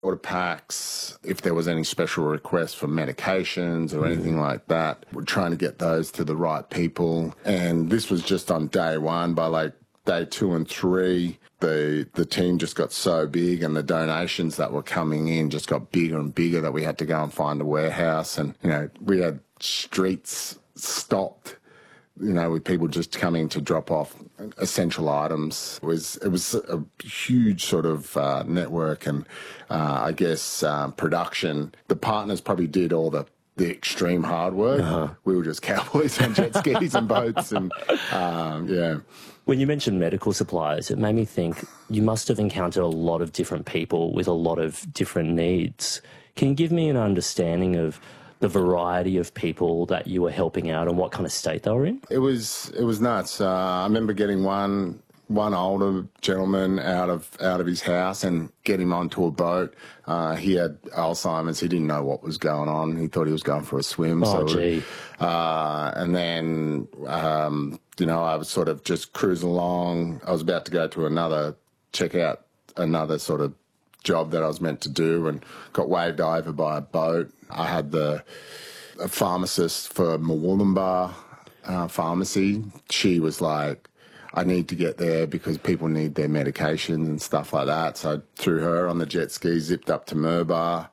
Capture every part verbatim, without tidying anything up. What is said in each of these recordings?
order packs, if there was any special requests for medications or anything like that. We're trying to get those to the right people. And this was just on day one. By like day two and three, the the team just got so big and the donations that were coming in just got bigger and bigger that we had to go and find a warehouse. And, you know, we had streets stopped, you know, with people just coming to drop off essential items. It was, it was a huge sort of uh, network and, uh, I guess, um, production. The partners probably did all the, the extreme hard work. Uh-huh. We were just cowboys on jet skis and boats and, um, yeah. When you mentioned medical supplies, it made me think you must have encountered a lot of different people with a lot of different needs. Can you give me an understanding of the variety of people that you were helping out and what kind of state they were in? It was it was nuts. Uh, I remember getting one one older gentleman out of out of his house and get him onto a boat. Uh, he had Alzheimer's. He didn't know what was going on. He thought he was going for a swim. Oh, so, gee. Uh, and then, um, you know, I was sort of just cruising along. I was about to go to another, check out another sort of job that I was meant to do and got waved over by a boat. I had the a pharmacist for Murwillumbah uh, pharmacy. She was like, I need to get there because people need their medications and stuff like that. So I threw her on the jet ski, zipped up to Murwillumbah.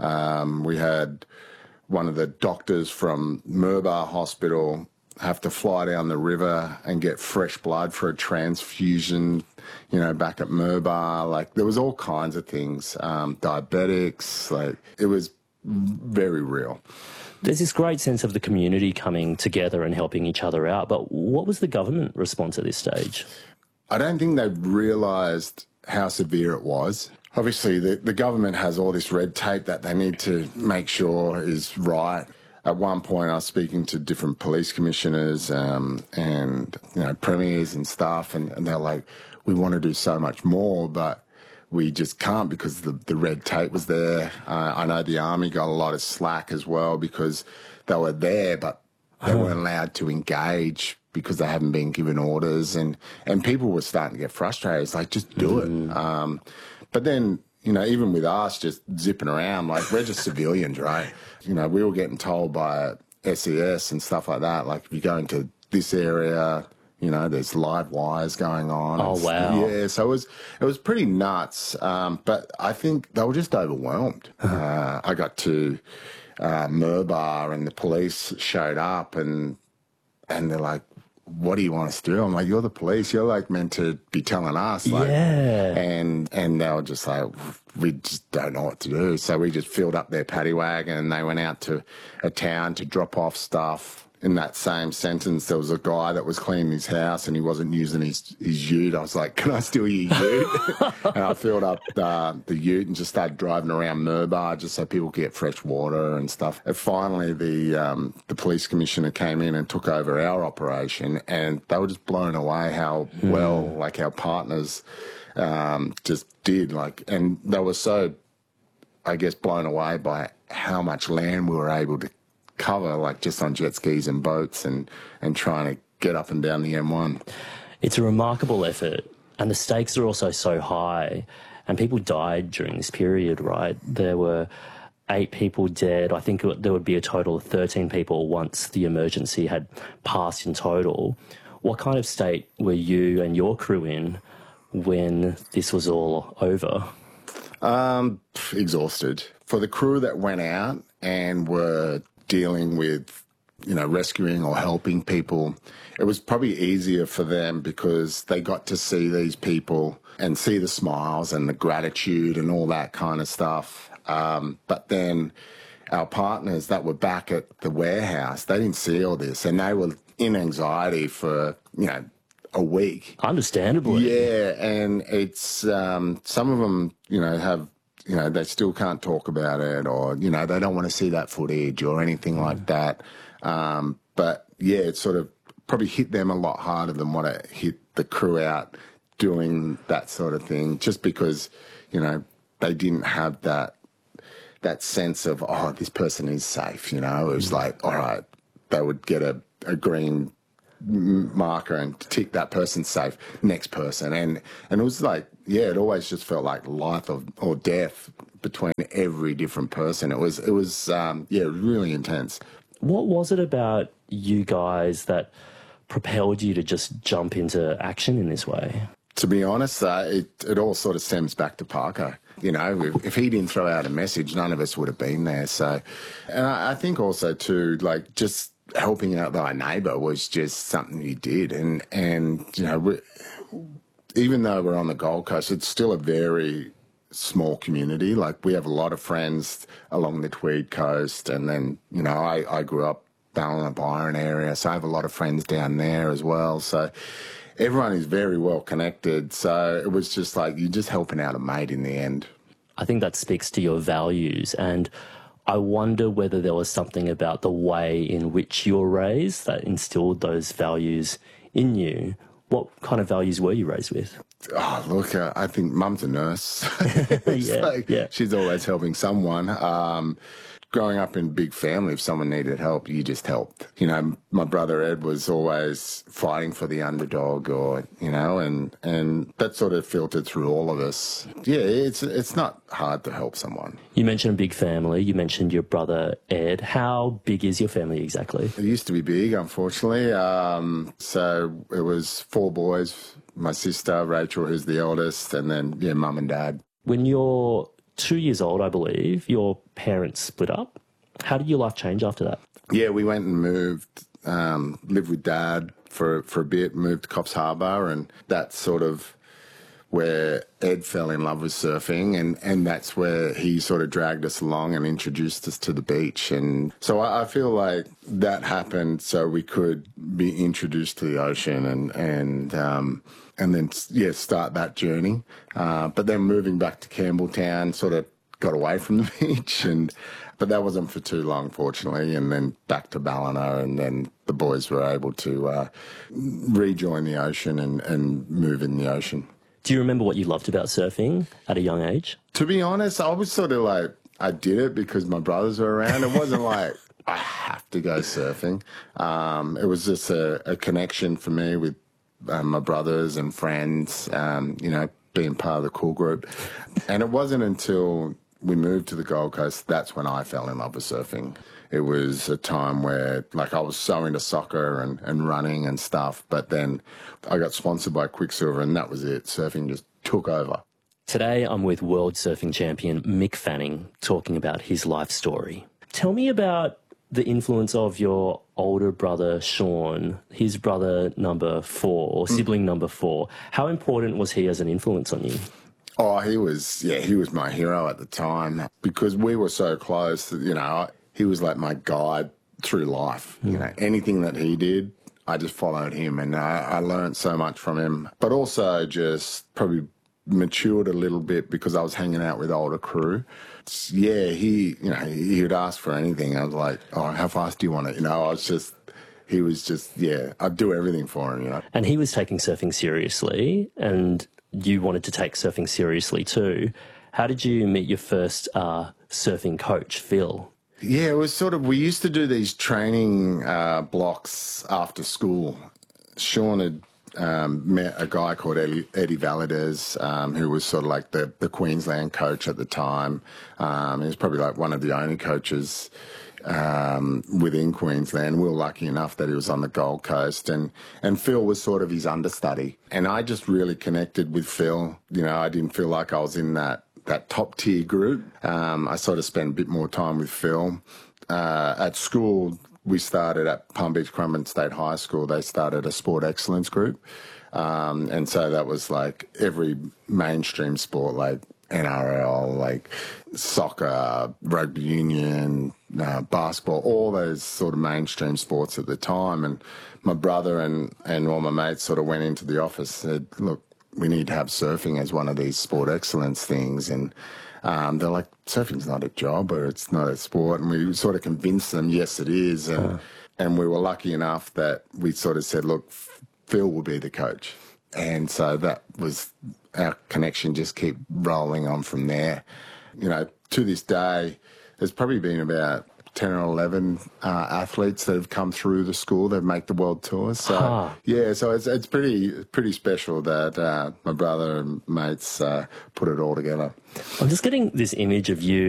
Um, we had one of the doctors from Murwillumbah Hospital have to fly down the river and get fresh blood for a transfusion, you know, back at Murwillumbah. Like, there was all kinds of things, um, diabetics, like, it was very real. There's this great sense of the community coming together and helping each other out, but what was the government response at this stage? I don't think they realised how severe it was. Obviously, the, the government has all this red tape that they need to make sure is right. At one point, I was speaking to different police commissioners um, and, you know, premiers and stuff, and, and they're like, we want to do so much more, but we just can't because the, the red tape was there. Uh, I know the Army got a lot of slack as well because they were there, but they weren't allowed to engage because they hadn't been given orders, and, and people were starting to get frustrated. It's like, just do mm. it. Um, but then, you know, even with us just zipping around, like, we're just civilians, right? You know, we were getting told by S E S and stuff like that, like, if you go into this area, you know, there's live wires going on. Oh, wow. Yeah, so it was, it was pretty nuts. Um, but I think they were just overwhelmed. uh, I got to uh, Murwillumbah and the police showed up and and they're like, what do you want us to do? I'm like, you're the police. You're, like, meant to be telling us. Like, yeah. And, and they were just like, we just don't know what to do. So we just filled up their paddy wagon and they went out to a town to drop off stuff. In that same sentence, there was a guy that was cleaning his house and he wasn't using his, his ute. I was like, can I steal your ute? And I filled up uh, the ute and just started driving around Murwillumbah just so people could get fresh water and stuff. And finally, the um, the police commissioner came in and took over our operation, and they were just blown away how mm. well, like, our partners um, just did. Like, and they were so, I guess, blown away by how much land we were able to cover, like, just on jet skis and boats and, and trying to get up and down the M one. It's a remarkable effort, and the stakes are also so high, and people died during this period, right? There were eight people dead. I think there would be a total of thirteen people once the emergency had passed in total. What kind of state were you and your crew in when this was all over? Um, exhausted. For the crew that went out and were dealing with, you know, rescuing or helping people, it was probably easier for them because they got to see these people and see the smiles and the gratitude and all that kind of stuff. Um, but then our partners that were back at the warehouse, they didn't see all this and they were in anxiety for, you know, a week. Understandably. Yeah, and it's, um, some of them, you know, have, you know, they still can't talk about it, or, you know, they don't want to see that footage or anything mm. like that. Um, but, yeah, it sort of probably hit them a lot harder than what it hit the crew out doing that sort of thing, just because, you know, they didn't have that that sense of, oh, this person is safe, you know. It was mm. like, all right, they would get a, a green marker and tick that person safe, next person. And, and it was like, yeah, it always just felt like life or, or death between every different person. It was, it was, um, yeah, really intense. What was it about you guys that propelled you to just jump into action in this way? To be honest, uh, it, it all sort of stems back to Parker. You know, if, if he didn't throw out a message, none of us would have been there. So, and I, I think also too, like just helping out thy neighbour was just something you did. And, and you know, we, even though we're on the Gold Coast, it's still a very small community. Like we have a lot of friends along the Tweed Coast. And then, you know, I, I grew up Ballina Byron area, so I have a lot of friends down there as well. So everyone is very well connected. So it was just like you're just helping out a mate in the end. I think that speaks to your values, and I wonder whether there was something about the way in which you were raised that instilled those values in you. What kind of values were you raised with? Oh, look, uh, I think mum's a nurse. yeah, like, yeah. She's always helping someone. Um, growing up in a big family, if someone needed help, you just helped. You know, my brother Ed was always fighting for the underdog, or, you know, and, and that sort of filtered through all of us. Yeah, it's, it's not hard to help someone. You mentioned a big family. You mentioned your brother Ed. How big is your family exactly? It used to be big, unfortunately. Um, so it was four boys, my sister, Rachel, who's the eldest, and then, yeah, mum and dad. When you're two years old, I believe, your parents split up. How did your life change after that? Yeah, we went and moved, um, lived with Dad for for a bit, moved to Coffs Harbour, and that's sort of where Ed fell in love with surfing, and, and that's where he sort of dragged us along and introduced us to the beach. And so I, I feel like that happened so we could be introduced to the ocean and, and um, and then, yeah, start that journey. Uh, but then moving back to Campbelltown sort of got away from the beach, and but that wasn't for too long, fortunately, and then back to Ballina, and then the boys were able to uh, rejoin the ocean and, and move in the ocean. Do you remember what you loved about surfing at a young age? To be honest, I was sort of like, I did it because my brothers were around. It wasn't like I have to go surfing. Um, it was just a, a connection for me with uh, my brothers and friends, um, you know, being part of the cool group. And it wasn't until we moved to the Gold Coast, that's when I fell in love with surfing. It was a time where, like, I was so into soccer and, and running and stuff, but then I got sponsored by Quicksilver, and that was it. Surfing just took over. Today, I'm with world surfing champion Mick Fanning, talking about his life story. Tell me about the influence of your older brother, Sean, his brother number four, or sibling mm. number four. How important was he as an influence on you? Oh, he was, yeah, he was my hero at the time because we were so close that, you know, he was like my guide through life. Mm. You know, anything that he did, I just followed him, and I, I learned so much from him. But also just probably matured a little bit because I was hanging out with older crew. Yeah, he, you know, he would ask for anything. I was like, oh, how fast do you want it? You know, I was just, he was just, yeah, I'd do everything for him, you know. And he was taking surfing seriously, and you wanted to take surfing seriously too. How did you meet your first uh, surfing coach, Phil? Yeah, it was sort of, we used to do these training uh, blocks after school. Sean had um, met a guy called Eddie, Eddie Valadez, um, who was sort of like the, the Queensland coach at the time. Um, he was probably like one of the only coaches um, within Queensland. We were lucky enough that he was on the Gold Coast, and, and Phil was sort of his understudy. And I just really connected with Phil. You know, I didn't feel like I was in that that top tier group. Um, I sort of spent a bit more time with Phil. Uh, at school, we started at Palm Beach Currumbin State High School. They started a sport excellence group. Um, and so that was like every mainstream sport, like N R L, like soccer, rugby union, uh, basketball, all those sort of mainstream sports at the time. And my brother and, and all my mates sort of went into the office and said, look, we need to have surfing as one of these sport excellence things. And um, they're like, surfing's not a job or it's not a sport. And we sort of convinced them, yes, it is. And, uh. and we were lucky enough that we sort of said, look, Phil will be the coach. And so that was our connection, just keep rolling on from there. You know, to this day, there's probably been about ten or eleven uh, athletes that have come through the school that make the world tours. So Huh. yeah, so it's it's pretty pretty special that uh, my brother and mates uh, put it all together. I'm just getting this image of you